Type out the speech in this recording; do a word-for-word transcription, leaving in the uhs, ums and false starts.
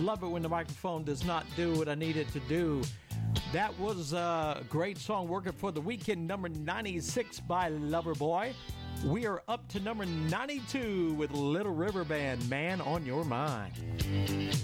love it when the microphone does not do what I need it to do. That was a great song, Working for the Weekend, number ninety-six by Loverboy. We are up to number ninety-two with Little River Band, Man on Your Mind.